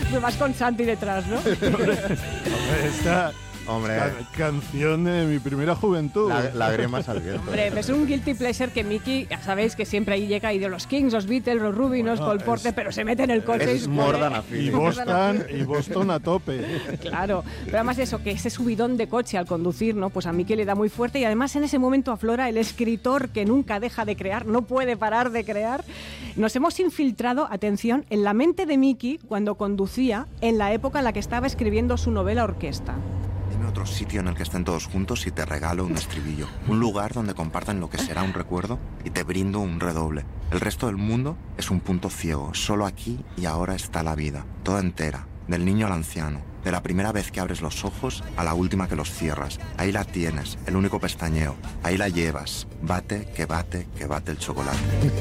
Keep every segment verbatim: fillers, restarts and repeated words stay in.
Vas con Santi detrás, ¿no? Hombre, esta... Hombre, Ca- canción de mi primera juventud. la, lágrimas al viento. Hombre, es un guilty pleasure que Miki, ya sabéis que siempre ahí llega y de los Kings, los Beatles, los Rubinos, Bueno, Cole Porter, es- pero se mete en el coche y Es se More pone- than a Y feeling. Boston, y Boston a tope. Claro, pero además eso, que ese subidón de coche al conducir, ¿no? Pues a Miki le da muy fuerte y además en ese momento aflora el escritor que nunca deja de crear, no puede parar de crear. Nos hemos infiltrado, atención, en la mente de Miki cuando conducía en la época en la que estaba escribiendo su novela Orquesta. Dime otro sitio en el que estén todos juntos y te regalo un estribillo. Un lugar donde compartan lo que será un recuerdo y te brindo un redoble. El resto del mundo es un punto ciego. Solo aquí y ahora está la vida, toda entera, del niño al anciano. De la primera vez que abres los ojos a la última que los cierras. Ahí la tienes, el único pestañeo. Ahí la llevas. Bate, que bate, que bate el chocolate.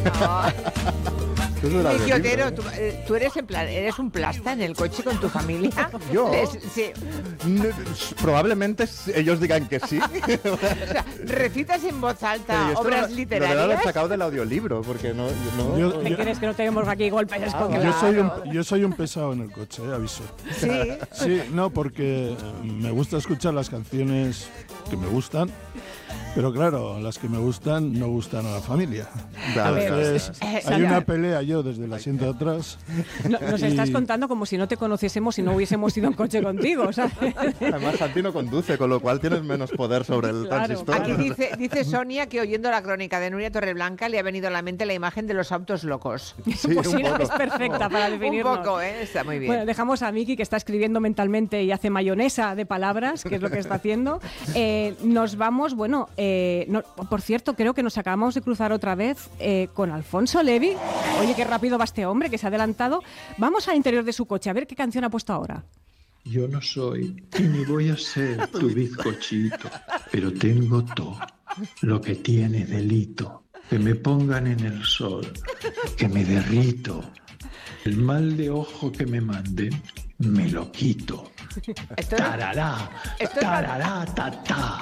Eso era de Miki Otero, libro, ¿tú, eh, tú eres, en plan, eres un plasta en el coche con tu familia. ¿Yo? Es- sí. ¿eh? Probablemente ellos digan que sí. O sea, recitas en voz alta Pero esto obras lo- literarias. Lo he sacado del audiolibro, porque no... no Yo- ¿Qué quieres? Que no tenemos aquí golpes Ah, escondidos. Yo soy, un, yo soy un pesado en el coche, eh, aviso. Sí. Sí, no, porque eh, me gusta escuchar las canciones que me gustan, pero claro, las que me gustan no gustan a la familia. Claro, Entonces, claro. Eh, hay Sandra. una pelea yo desde el asiento de atrás. No, nos y- estás contando como si no te conociésemos y no hubiésemos ido en coche contigo, ¿sabes? Además, Santi no conduce, con lo cual tienes menos poder sobre el Claro. transistor. Aquí dice, dice Sonia que oyendo la crónica de Nuria Torreblanca le ha venido a la mente la imagen de los autos locos. Sí, Pues un sí, no, poco. es perfecta para definirnos. Un poco, ¿eh? Está muy bien. Bueno, dejamos a Miki, que está escribiendo mentalmente y hace mayonesa de palabras, que es lo que está haciendo. Eh, nos vamos, bueno, eh, no- por cierto, creo que nos acabamos de cruzar otra vez eh, con Alfonso Levi. Oye, qué rápido va este hombre, que se ha adelantado. Vamos al interior de su coche, a ver qué canción ha puesto ahora. Yo no soy y ni voy a ser tu bizcochito, pero tengo todo lo que tiene delito. Que me pongan en el sol, que me derrito. El mal de ojo que me manden, me lo quito. Esto- Tarará, esto es- tarará, ta, ta.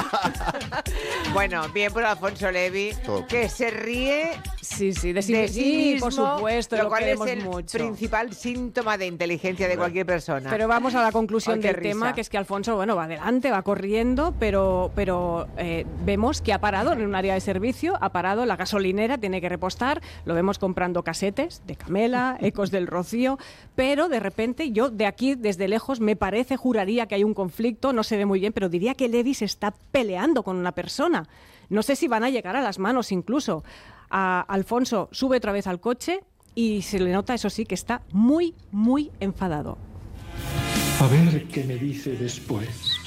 Bueno, bien por Alfonso Levi, Top. que se ríe Sí, sí, de sí, de sí sí, mismo, por supuesto, lo lo cual es queremos el mucho. principal síntoma de inteligencia de cualquier persona. Pero vamos a la conclusión Ay, qué del risa. tema, que es que Alfonso, bueno, va adelante, va corriendo, pero, pero eh, vemos que ha parado en un área de servicio, ha parado en la gasolinera, tiene que repostar, lo vemos comprando casetes de Camela, Ecos del Rocío, pero de repente yo de aquí, desde lejos, me parece, juraría que hay un conflicto, no se ve muy bien, pero diría que Levi se está peleando con una persona. No sé si van a llegar a las manos incluso. A Alfonso sube otra vez al coche y se le nota, eso sí, que está muy, muy enfadado. A ver qué me dice después.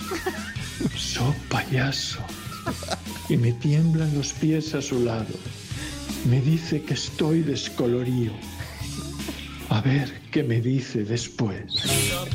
So payaso. Y me tiemblan los pies a su lado. Me dice que estoy descolorido. A ver qué me dice después.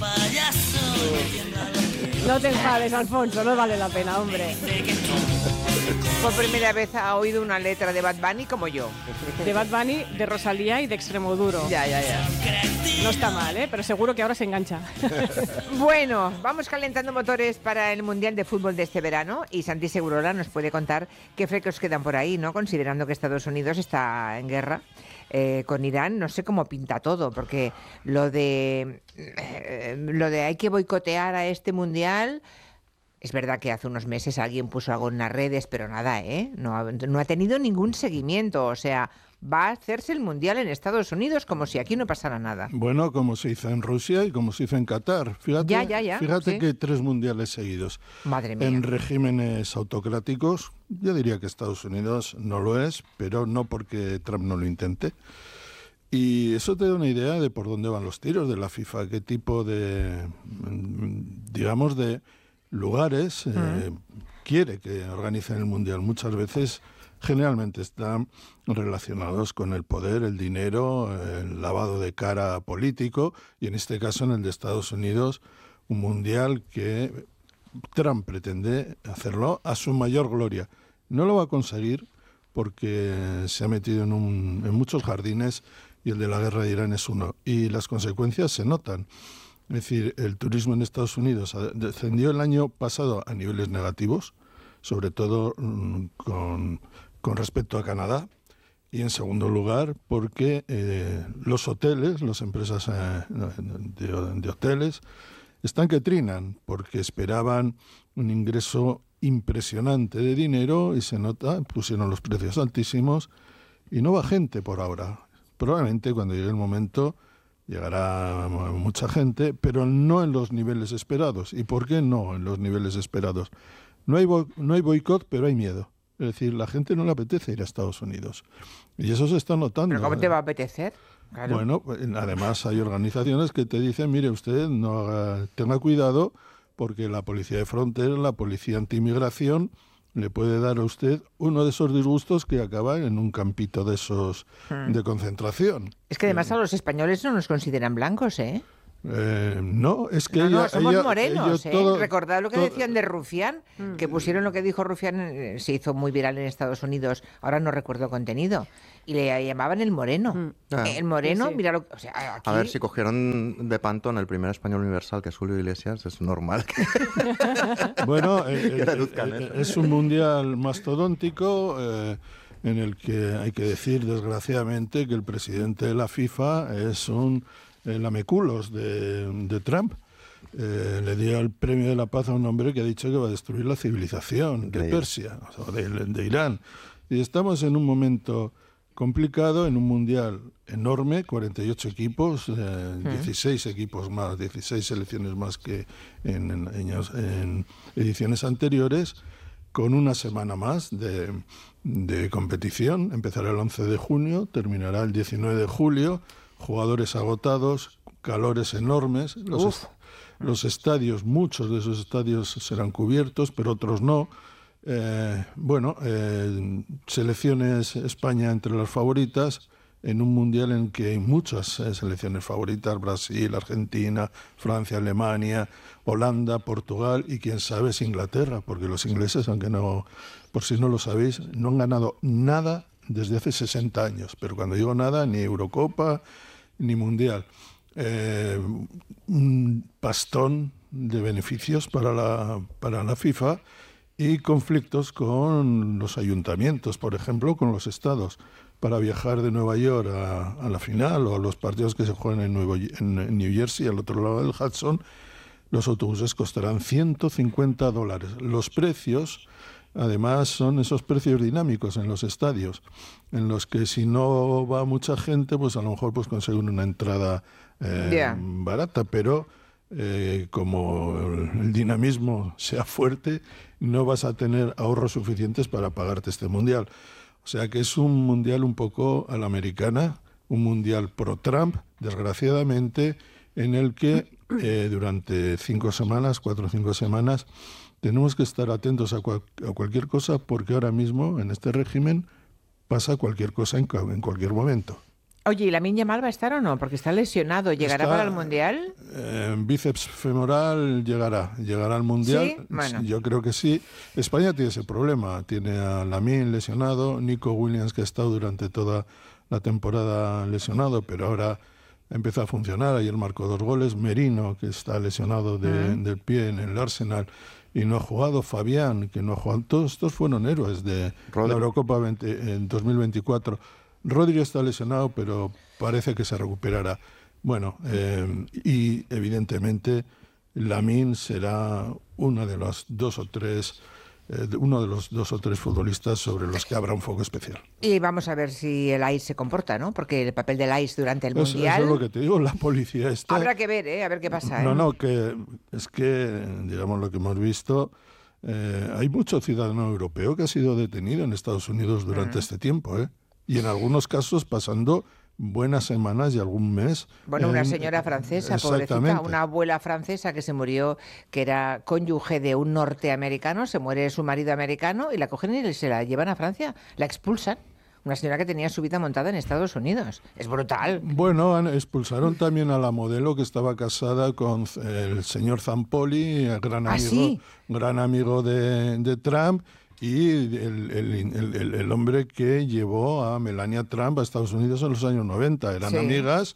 No te enfades, Alfonso, no vale la pena, hombre. Por primera vez ha oído una letra de Bad Bunny como yo. De Bad Bunny, de Rosalía y de Extremoduro. Ya, ya, ya. No está mal, ¿eh? Pero seguro que ahora se engancha. Bueno, vamos calentando motores para el Mundial de Fútbol de este verano y Santi Segurola nos puede contar qué flecos quedan por ahí, ¿no? Considerando que Estados Unidos está en guerra eh, con Irán, no sé cómo pinta todo, porque lo de, eh, lo de hay que boicotear a este Mundial... Es verdad que hace unos meses alguien puso algo en las redes, pero nada, ¿eh? No ha, no ha tenido ningún seguimiento. O sea, va a hacerse el Mundial en Estados Unidos como si aquí no pasara nada. Bueno, como se hizo en Rusia y como se hizo en Qatar. Fíjate, Ya, ya, ya, fíjate sí. que tres mundiales seguidos. Madre mía. En regímenes autocráticos, yo diría que Estados Unidos no lo es, pero no porque Trump no lo intente. Y eso te da una idea de por dónde van los tiros de la FIFA, qué tipo de, digamos, de lugares eh, quiere que organicen el Mundial. Muchas veces, generalmente, están relacionados con el poder, el dinero, el lavado de cara político, y en este caso, en el de Estados Unidos, un Mundial que Trump pretende hacerlo a su mayor gloria. No lo va a conseguir porque se ha metido en, un, en muchos jardines y el de la guerra de Irán es uno. Y las consecuencias se notan. Es decir, el turismo en Estados Unidos descendió el año pasado a niveles negativos, sobre todo mmm, con, con respecto a Canadá, Y en segundo lugar, porque eh, los hoteles, las empresas eh, de, de hoteles, están que trinan, porque esperaban un ingreso impresionante de dinero y se nota, pusieron los precios altísimos y no va gente por ahora. Probablemente cuando llegue el momento llegará mucha gente, pero no en los niveles esperados. ¿Y por qué no en los niveles esperados? No hay, bo- no hay boicot, pero hay miedo. Es decir, la gente no le apetece ir a Estados Unidos. Y eso se está notando. ¿Pero cómo te va a apetecer? Claro. Bueno, además hay organizaciones que te dicen, mire usted, no haga, tenga cuidado porque la policía de frontera, la policía antimigración, le puede dar a usted uno de esos disgustos que acaba en un campito de esos Hmm. de concentración. Es que además a los españoles no nos consideran blancos, ¿eh? Eh, no, es que No, ella, no, somos ella- morenos, ella ¿eh? todo- Recordad lo que todo- decían de Rufián, que pusieron lo que dijo Rufián, eh, se hizo muy viral en Estados Unidos, ahora no recuerdo el contenido, y le llamaban el moreno. Ah. El moreno, Sí, sí. mira lo que... O sea, aquí... A ver, si cogieron de Pantón el primer español universal, que es Julio Iglesias, es normal que... Bueno, eh, Que eh, deduzcan eh, eso. es un mundial mastodóntico eh, en el que hay que decir, desgraciadamente, que el presidente de la FIFA es un eh, lameculos de, de Trump. Eh, le dio el premio de la paz a un hombre que ha dicho que va a destruir la civilización de Increíble. Persia, o sea, de, de Irán. Y estamos en un momento complicado, en un mundial enorme, cuarenta y ocho equipos, eh, dieciséis equipos más, dieciséis selecciones más que en, en- años- en ediciones anteriores, con una semana más de, de competición. Empezará el once de junio, terminará el diecinueve de julio, jugadores agotados, calores enormes. Los, est- los estadios, muchos de esos estadios serán cubiertos, pero otros no. Eh, bueno, eh, selecciones España entre las favoritas en un mundial en que hay muchas eh, selecciones favoritas: Brasil, Argentina, Francia, Alemania, Holanda, Portugal y quién sabe si Inglaterra, porque los ingleses, aunque no, por si no lo sabéis, no han ganado nada desde hace sesenta años, pero cuando digo nada, ni Eurocopa ni Mundial. Eh, un pastón de beneficios para la, para la FIFA y conflictos con los ayuntamientos, por ejemplo, con los estados, para viajar de Nueva York a, a la final o a los partidos que se juegan en, Nuevo, en, en New Jersey, al otro lado del Hudson. Los autobuses costarán ciento cincuenta dólares. Los precios, además, son esos precios dinámicos en los estadios, en los que si no va mucha gente, pues a lo mejor pues consiguen una entrada eh, Ya. barata, pero eh, como el dinamismo sea fuerte, no vas a tener ahorros suficientes para pagarte este mundial. O sea que es un mundial un poco a la americana, un mundial pro-Trump, desgraciadamente, en el que eh, durante cinco semanas, cuatro o cinco semanas, tenemos que estar atentos a, cual- a cualquier cosa, porque ahora mismo en este régimen pasa cualquier cosa en, ca- en cualquier momento. Oye, ¿y Lamine Yamal va a estar o no? Porque está lesionado. ¿Llegará Está- para el Mundial? Eh, bíceps femoral llegará, llegará al Mundial. ¿Sí? Bueno. Yo creo que sí. España tiene ese problema. Tiene a Lamine lesionado, Nico Williams, que ha estado durante toda la temporada lesionado, pero ahora empieza a funcionar. Ayer marcó dos goles. Merino, que está lesionado de- del pie en el Arsenal y no ha jugado. Fabián, que no ha jugado. Todos estos fueron héroes de Rodri. la Eurocopa veinte en dos mil veinticuatro. Rodri está lesionado, pero parece que se recuperará. Bueno, eh, y evidentemente Lamine será uno de los dos o tres, eh, de- uno de los dos o tres futbolistas sobre los que habrá un foco especial. Y vamos a ver si el A I S se comporta, ¿no? Porque el papel del A I S durante el Eso, Mundial... eso es lo que te digo, la policía está... Habrá que ver, ¿eh? A ver qué pasa, ¿eh? No, no, que es que, digamos, lo que hemos visto, eh, hay mucho ciudadano europeo que ha sido detenido en Estados Unidos durante este tiempo, ¿eh? Y en algunos casos pasando buenas semanas y algún mes. Bueno, una en- señora francesa, pobrecita, Exactamente. una abuela francesa que se murió, que era cónyuge de un norteamericano, se muere su marido americano y la cogen y se la llevan a Francia, la expulsan. Una señora que tenía su vida montada en Estados Unidos. Es brutal. Bueno, han- expulsaron también a la modelo que estaba casada con el señor Zampoli, el gran ¿Ah, amigo, sí? gran amigo de, de Trump, y el, el- el- el- el hombre que llevó a Melania Trump a Estados Unidos en los años noventa. Eran Sí. amigas,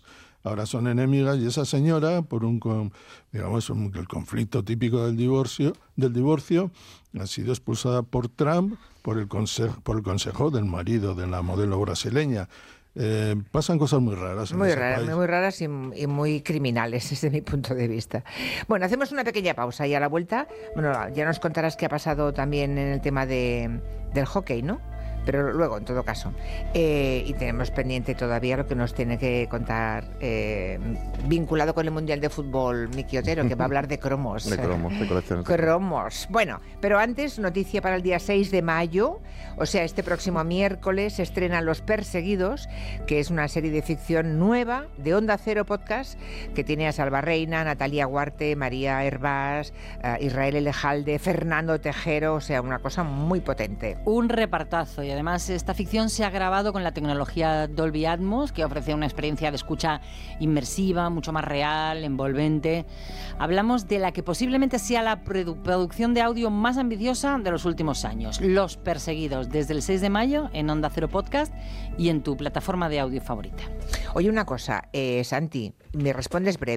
ahora son enemigas, y esa señora, por un, digamos, el conflicto típico del divorcio, del divorcio, ha sido expulsada por Trump por el consejo, por el consejo del marido de la modelo brasileña. Eh, pasan cosas muy raras. Muy raras, muy raras y, y muy criminales desde mi punto de vista. Bueno, hacemos una pequeña pausa y a la vuelta, bueno, ya nos contarás qué ha pasado también en el tema de, del hockey, ¿no? Pero luego, en todo caso. Eh, y tenemos pendiente todavía lo que nos tiene que contar eh, vinculado con el Mundial de Fútbol, Miki Otero, que va a hablar de cromos. De cromos, de colecciones. Cromos. Bueno, pero antes, noticia para el día seis de mayo, o sea, este próximo miércoles se estrenan Los Perseguidos, que es una serie de ficción nueva de Onda Cero Podcast, que tiene a Salva Reina, Natalia Huarte, María Hervás, uh, Israel Elejalde, Fernando Tejero, o sea, una cosa muy potente. Un repartazo. Y además esta ficción se ha grabado con la tecnología Dolby Atmos, que ofrece una experiencia de escucha inmersiva, mucho más real, envolvente. Hablamos de la que posiblemente sea la produ- producción de audio más ambiciosa de los últimos años. Los Perseguidos, desde el seis de mayo en Onda Cero Podcast y en tu plataforma de audio favorita. Oye, una cosa, eh, Santi, me respondes breve.